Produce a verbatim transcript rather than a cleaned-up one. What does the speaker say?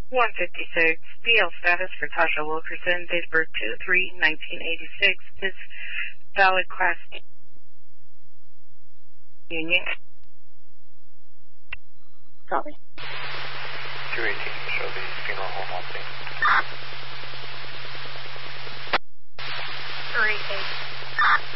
one fifty-six, B L status for Tasha Wilkerson, date of birth two three nineteen eighty-six, is valid class union. Copy. two eighteen, show the funeral home opening.